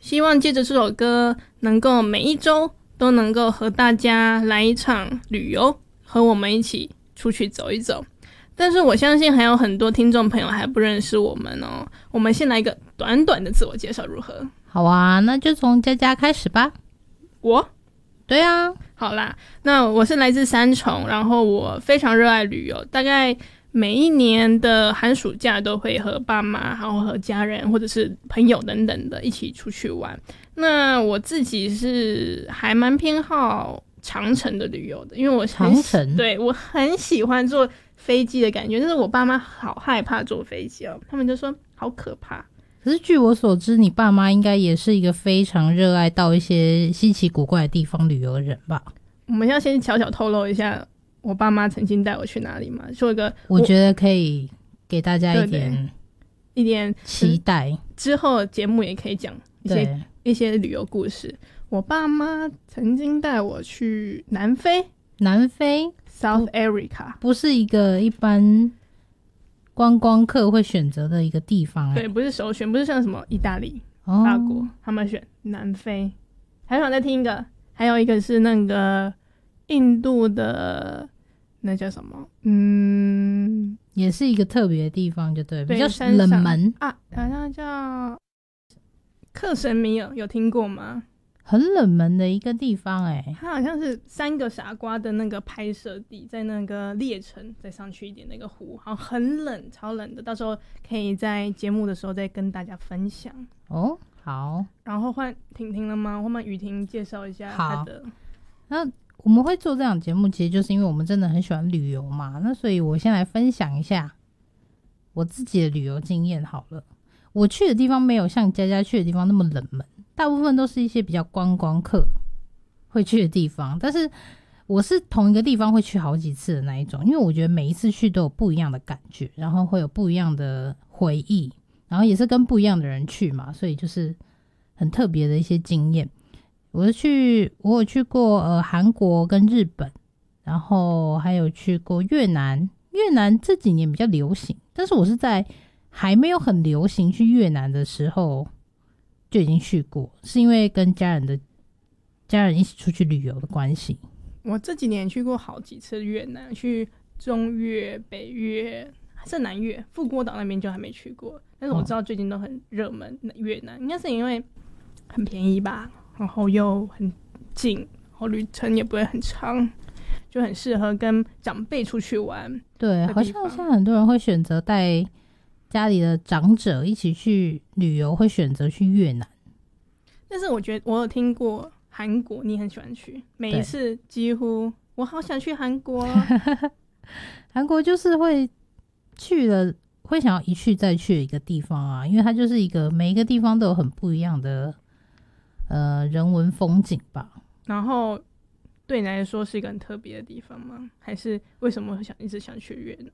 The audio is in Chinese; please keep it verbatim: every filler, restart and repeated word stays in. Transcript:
希望借着这首歌能够每一周都能够和大家来一场旅游，和我们一起出去走一走。但是我相信还有很多听众朋友还不认识我们哦。我们先来一个短短的自我介绍如何？ 好啊，那就从佳佳开始吧。 我？ 对啊。 好啦，那我是来自三重，然后我非常热爱旅游，大概每一年的寒暑假都会和爸妈，然后和家人或者是朋友等等的一起出去玩。那我自己是还蛮偏好长程的旅游的，因为我很长程， 对，我很喜欢坐飞机的感觉，但是我爸妈好害怕坐飞机哦，他们就说好可怕。 可是据我所知，你爸妈应该也是一个非常热爱到一些稀奇古怪的地方旅游的人吧？ 我们要先悄悄透露一下我爸妈曾经带我去哪里吗？做一个我觉得可以给大家一点对对一点期待， 之后节目也可以讲一些一些旅游故事。我爸妈曾经带我去南非， 南非 South Africa 不是一个一般观光客会选择的一个地方、欸、 对，不是首选，不是像什么意大利、 哦、 法国，他们选南非。还想再听一个，还有一个是那个印度的，那叫什么？嗯， 也是一个特别的地方，就对， 对， 比较冷门啊，好像叫克什米尔，有听过吗？ 很冷门的一个地方哎、欸， 它好像是三个傻瓜的那个拍摄地，在那个列城再上去一点那个湖，好像很冷，超冷的，到时候可以在节目的时候再跟大家分享哦。好， 然后换婷婷了吗？我们雨婷介绍一下她的。 那我们会做这样节目，其实就是因为我们真的很喜欢旅游嘛。那所以我先来分享一下我自己的旅游经验好了。我去的地方没有像佳佳去的地方那么冷门，大部分都是一些比较观光客会去的地方。但是我是同一个地方会去好几次的那一种，因为我觉得每一次去都有不一样的感觉，然后会有不一样的回忆，然后也是跟不一样的人去嘛，所以就是很特别的一些经验。我是去，我有去过呃韩国跟日本，然后还有去过越南。越南这几年比较流行，但是我是在还没有很流行去越南的时候就已经去过，是因为跟家人的家人一起出去旅游的关系。 我这几年去过好几次越南，去中越、北越，还是南越，富国岛那边就还没去过。但是我知道最近都很热门，越南应该是因为很便宜吧，然后又很近，然后旅程也不会很长，就很适合跟长辈出去玩。 对，好像现在很多人会选择带家里的长者一起去旅游，会选择去越南。 但是我觉得我有听过韩国，你很喜欢去，每一次几乎我好想去韩国、啊。 韩国就是会去了，会想要一去再去的一个地方啊，因为它就是一个每一个地方都有很不一样的呃人文风景吧。 然后对你来说是一个很特别的地方吗？还是为什么会想一直想去越南？